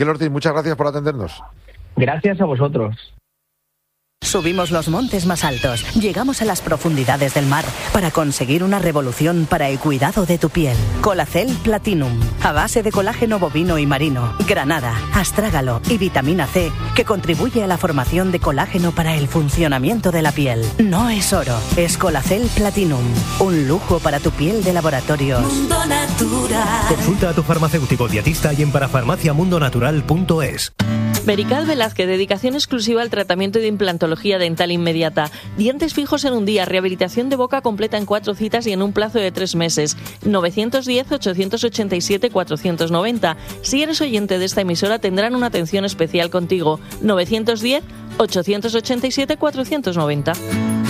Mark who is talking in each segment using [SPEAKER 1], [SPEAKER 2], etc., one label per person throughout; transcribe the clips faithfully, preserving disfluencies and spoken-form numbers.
[SPEAKER 1] Miguel Ortiz, muchas gracias por atendernos.
[SPEAKER 2] Gracias a vosotros.
[SPEAKER 3] Subimos los montes más altos, llegamos a las profundidades del mar para conseguir una revolución para el cuidado de tu piel. Colacel Platinum, a base de colágeno bovino y marino, granada, astrágalo y vitamina C, que contribuye a la formación de colágeno para el funcionamiento de la piel. No es oro, es Colacel Platinum, un lujo para tu piel de laboratorios.
[SPEAKER 4] Mundo Natural.
[SPEAKER 5] Consulta a tu farmacéutico dietista y en parafarmacia mundo natural punto es.
[SPEAKER 6] Merical Velázquez, dedicación exclusiva al tratamiento de implantología dental inmediata. Dientes fijos en un día, rehabilitación de boca completa en cuatro citas y en un plazo de tres meses. nueve uno cero, ocho ocho siete, cuatro nueve cero. Si eres oyente de esta emisora, tendrán una atención especial contigo. nueve uno cero, ocho ocho siete, cuatro nueve cero.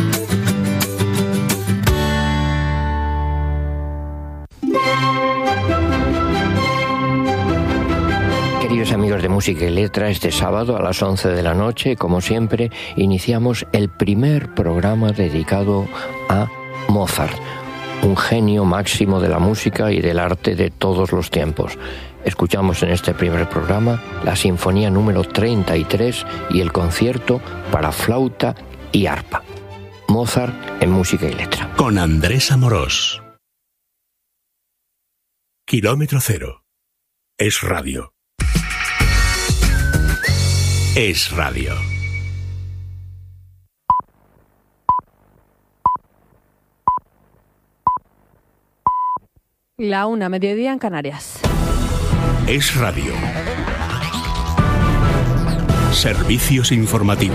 [SPEAKER 7] Queridos amigos de Música y Letra, este sábado a las once de la noche, como siempre, iniciamos el primer programa dedicado a Mozart, un genio máximo de la música y del arte de todos los tiempos. Escuchamos en este primer programa la Sinfonía número treinta y tres y el concierto para flauta y arpa. Mozart en Música y Letra.
[SPEAKER 8] Con Andrés Amorós. Kilómetro Cero. Es radio. Es radio.
[SPEAKER 9] La una, mediodía en Canarias.
[SPEAKER 8] Es radio. Servicios informativos.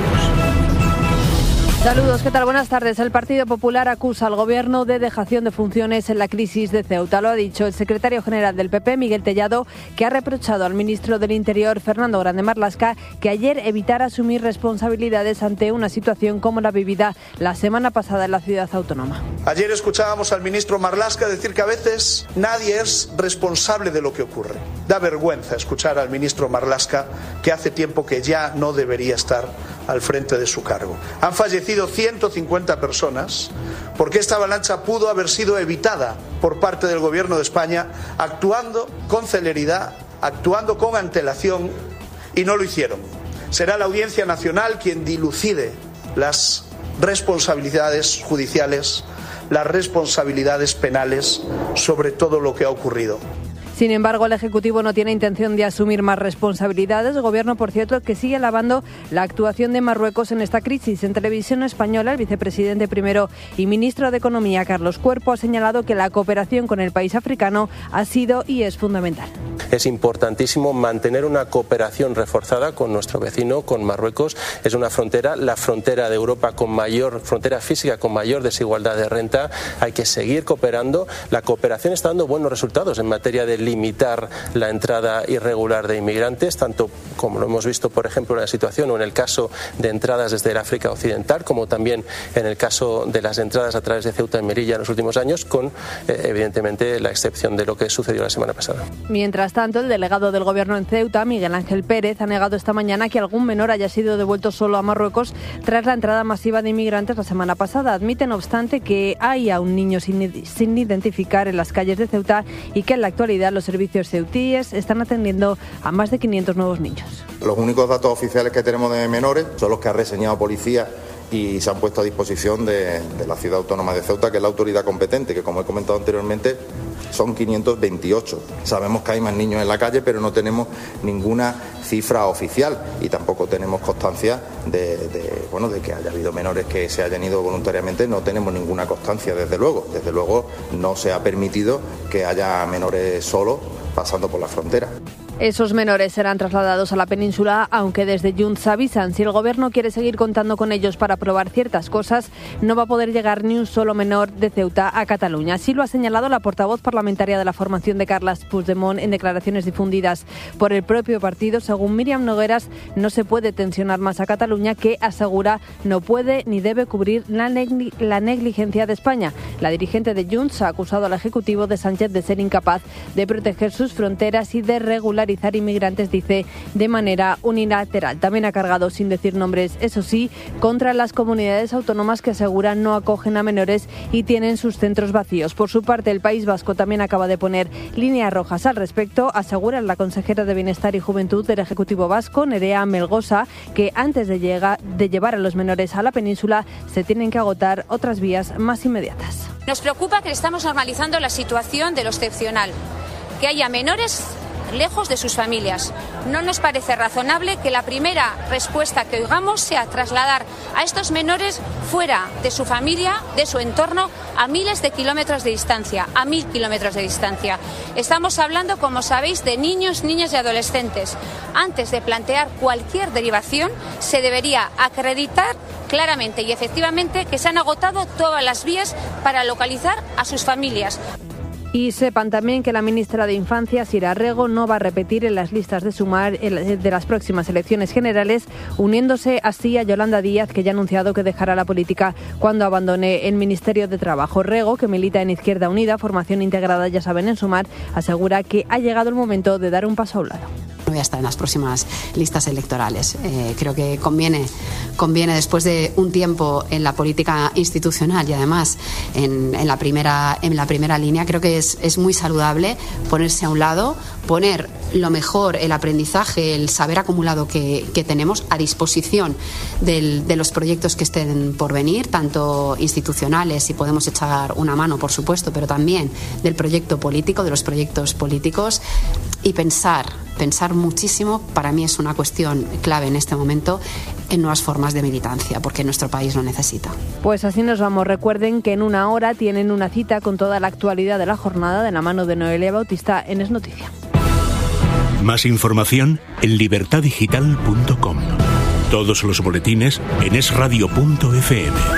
[SPEAKER 9] Saludos, ¿qué tal? Buenas tardes. El Partido Popular acusa al Gobierno de dejación de funciones en la crisis de Ceuta. Lo ha dicho el secretario general del P P, Miguel Tellado, que ha reprochado al ministro del Interior, Fernando Grande Marlaska, que ayer evitara asumir responsabilidades ante una situación como la vivida la semana pasada en la ciudad autónoma.
[SPEAKER 10] Ayer escuchábamos al ministro Marlaska decir que a veces nadie es responsable de lo que ocurre. Da vergüenza escuchar al ministro Marlaska, que hace tiempo que ya no debería estar al frente de su cargo. Han fallecido ciento cincuenta personas porque esta avalancha pudo haber sido evitada por parte del Gobierno de España, actuando con celeridad, actuando con antelación, y no lo hicieron. Será la Audiencia Nacional quien dilucide las responsabilidades judiciales, las responsabilidades penales sobre todo lo que ha ocurrido.
[SPEAKER 9] Sin embargo, el Ejecutivo no tiene intención de asumir más responsabilidades. El Gobierno, por cierto, que sigue alabando la actuación de Marruecos en esta crisis. En Televisión Española, el vicepresidente primero y ministro de Economía, Carlos Cuerpo, ha señalado que la cooperación con el país africano ha sido y es fundamental.
[SPEAKER 11] Es importantísimo mantener una cooperación reforzada con nuestro vecino, con Marruecos. Es una frontera, la frontera de Europa con mayor, frontera física con mayor desigualdad de renta. Hay que seguir cooperando. La cooperación está dando buenos resultados en materia de limitar la entrada irregular de inmigrantes, tanto como lo hemos visto, por ejemplo, en la situación o en el caso de entradas desde el África Occidental, como también en el caso de las entradas a través de Ceuta y Melilla en los últimos años, con, eh, evidentemente, la excepción de lo que sucedió la semana pasada.
[SPEAKER 9] Mientras tanto, el delegado del Gobierno en Ceuta, Miguel Ángel Pérez, ha negado esta mañana que algún menor haya sido devuelto solo a Marruecos tras la entrada masiva de inmigrantes la semana pasada. Admite, no obstante, que hay a un niño sin, sin identificar en las calles de Ceuta y que en la actualidad los servicios ceutíes están atendiendo a más de quinientos nuevos niños.
[SPEAKER 12] Los únicos datos oficiales que tenemos de menores son los que ha reseñado policía y se han puesto a disposición de, de la Ciudad Autónoma de Ceuta, que es la autoridad competente, que, como he comentado anteriormente, son quinientos veintiocho. Sabemos que hay más niños en la calle, pero no tenemos ninguna cifra oficial y tampoco tenemos constancia de, de, bueno, de que haya habido menores que se hayan ido voluntariamente. No tenemos ninguna constancia, desde luego. Desde luego no se ha permitido que haya menores solos pasando por la frontera.
[SPEAKER 9] Esos menores serán trasladados a la península, aunque desde Junts avisan, si el Gobierno quiere seguir contando con ellos para probar ciertas cosas, no va a poder llegar ni un solo menor de Ceuta a Cataluña. Así lo ha señalado la portavoz parlamentaria de la formación de Carles Puigdemont en declaraciones difundidas por el propio partido. Según Míriam Nogueras, no se puede tensionar más a Cataluña, que asegura no puede ni debe cubrir la, negli- la negligencia de España. La dirigente de Junts ha acusado al Ejecutivo de Sánchez de ser incapaz de proteger sus fronteras y de regularizar regularizar inmigrantes, dice, de manera unilateral. También ha cargado, sin decir nombres, eso sí, contra las comunidades autónomas que aseguran no acogen a menores y tienen sus centros vacíos. Por su parte, el País Vasco también acaba de poner líneas rojas al respecto. Asegura la consejera de Bienestar y Juventud del Ejecutivo Vasco, Nerea Melgosa, que antes de, llegar, de llevar a los menores a la península se tienen que agotar otras vías más inmediatas.
[SPEAKER 4] Nos preocupa que estamos normalizando la situación de lo excepcional, que haya menores lejos de sus familias. No nos parece razonable que la primera respuesta que oigamos sea trasladar a estos menores fuera de su familia, de su entorno, a miles de kilómetros de distancia, a mil kilómetros de distancia. Estamos hablando, como sabéis, de niños, niñas y adolescentes. Antes de plantear cualquier derivación, se debería acreditar claramente y efectivamente que se han agotado todas las vías para localizar a sus familias.
[SPEAKER 9] Y sepan también que la ministra de Infancia, Sira Rego, no va a repetir en las listas de Sumar de las próximas elecciones generales, uniéndose así a Yolanda Díaz, que ya ha anunciado que dejará la política cuando abandone el Ministerio de Trabajo. Rego, que milita en Izquierda Unida, formación integrada, ya saben, en Sumar, asegura que ha llegado el momento de dar un paso a un lado.
[SPEAKER 13] No voy a estar en las próximas listas electorales. Eh, creo que conviene, conviene, después de un tiempo en la política institucional y además en, en, la, primera, en la primera línea, creo que es, es muy saludable ponerse a un lado, poner lo mejor, el aprendizaje, el saber acumulado que, que tenemos a disposición del, de los proyectos que estén por venir, tanto institucionales, y podemos echar una mano, por supuesto, pero también del proyecto político, de los proyectos políticos, y pensar, pensar muchísimo, para mí es una cuestión clave en este momento, en nuevas formas de militancia, porque nuestro país lo necesita.
[SPEAKER 9] Pues así nos vamos. Recuerden que en una hora tienen una cita con toda la actualidad de la jornada de la mano de Noelia Bautista en Es Noticia.
[SPEAKER 8] Más información en libertad digital punto com. Todos los boletines en es radio punto efe eme.